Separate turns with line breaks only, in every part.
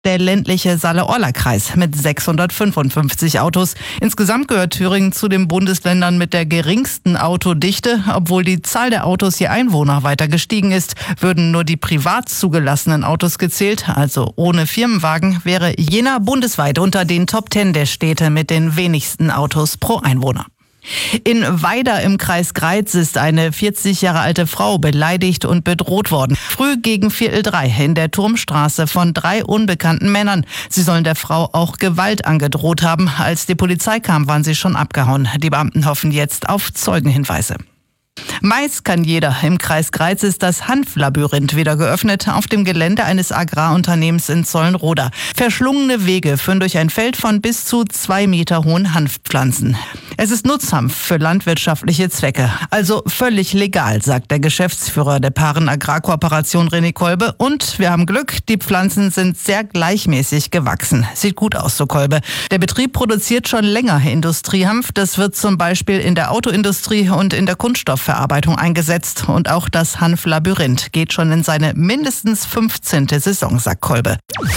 der ländliche Saale-Orla-Kreis mit 655 Autos. Insgesamt gehört Thüringen zu den Bundesländern mit der geringsten Autodichte. Obwohl die Zahl der Autos je Einwohner weiter gestiegen ist, würden nur die privat zugelassenen Autos gezählt. Also ohne Firmenwagen wäre Jena bundesweit unter den Top 10 der Städte mit den wenigsten Autos pro Einwohner. In Weida im Kreis Greiz ist eine 40 Jahre alte Frau beleidigt und bedroht worden. Früh gegen 4:03 in der Turmstraße von 3 unbekannten Männern. Sie sollen der Frau auch Gewalt angedroht haben. Als die Polizei kam, waren sie schon abgehauen. Die Beamten hoffen jetzt auf Zeugenhinweise. Mais kann jeder. Im Kreis Greiz ist das Hanflabyrinth wieder geöffnet auf dem Gelände eines Agrarunternehmens in Zollenroda. Verschlungene Wege führen durch ein Feld von bis zu 2 Meter hohen Hanfpflanzen. Es ist Nutzhanf für landwirtschaftliche Zwecke. Also völlig legal, sagt der Geschäftsführer der Paaren Agrarkooperation René Kolbe. Und wir haben Glück, die Pflanzen sind sehr gleichmäßig gewachsen. Sieht gut aus, so Kolbe. Der Betrieb produziert schon länger Industriehanf. Das wird zum Beispiel in der Autoindustrie und in der Kunststoffverarbeitung eingesetzt. Und auch das Hanflabyrinth geht schon in seine mindestens 15. Saison, sagt Kolbe.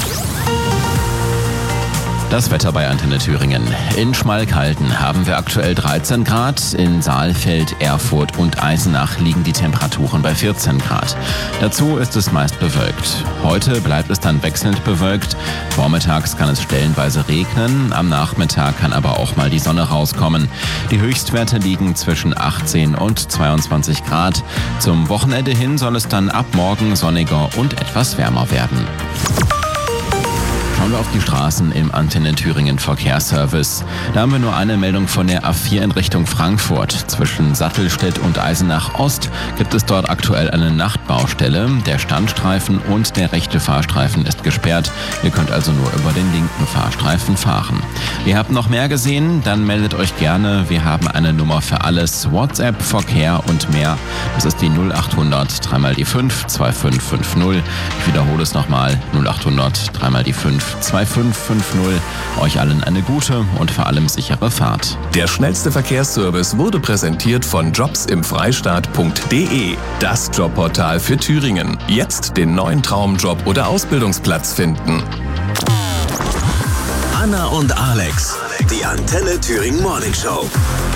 Das Wetter bei Antenne Thüringen. In Schmalkalden haben wir aktuell 13 Grad. In Saalfeld, Erfurt und Eisenach liegen die Temperaturen bei 14 Grad. Dazu ist es meist bewölkt. Heute bleibt es dann wechselnd bewölkt. Vormittags kann es stellenweise regnen. Am Nachmittag kann aber auch mal die Sonne rauskommen. Die Höchstwerte liegen zwischen 18 und 22 Grad. Zum Wochenende hin soll es dann ab morgen sonniger und etwas wärmer werden. Schauen wir auf die Straßen im Antenne Thüringen Verkehrsservice. Da haben wir nur eine Meldung von der A4 in Richtung Frankfurt. Zwischen Sattelstedt und Eisenach Ost gibt es dort aktuell eine Nachtbaustelle. Der Standstreifen und der rechte Fahrstreifen ist gesperrt. Ihr könnt also nur über den linken Fahrstreifen fahren. Ihr habt noch mehr gesehen? Dann meldet euch gerne. Wir haben eine Nummer für alles. WhatsApp, Verkehr und mehr. Das ist die 0800 3 mal die 5 2550. Ich wiederhole es nochmal. 0800 3 mal die 5 2550. Euch allen eine gute und vor allem sichere Fahrt.
Der schnellste Verkehrsservice wurde präsentiert von jobsimfreistaat.de. Das Jobportal für Thüringen. Jetzt den neuen Traumjob oder Ausbildungsplatz finden.
Anna und Alex, die Antenne Thüringen Morning Show.